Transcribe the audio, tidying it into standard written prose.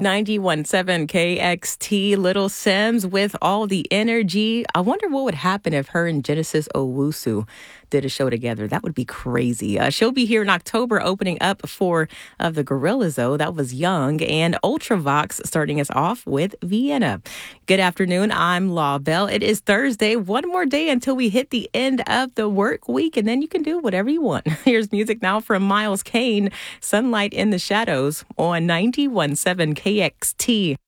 91.7 KXT, Little Sims with all the energy. I wonder what would happen if her and Genesis Owusu did a show together. That would be crazy. She'll be here in October opening up for the Gorillaz, though. That was Young. And Ultravox starting us off with Vienna. Good afternoon. I'm Law Bell. It is Thursday. One more day until we hit the end of the work week, and then you can do whatever you want. Here's music now from Miles Kane, Sunlight in the Shadows on 91.7 KXT.